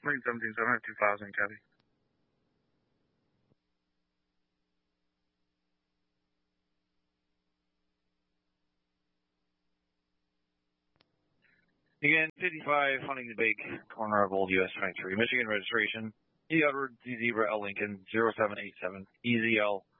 Marine 17-7 at 2000, copy. Again, 55 Huntington Bake, corner of Old US 23, Michigan registration, E. Edward, Z Zebra, L Lincoln, 0787, EZL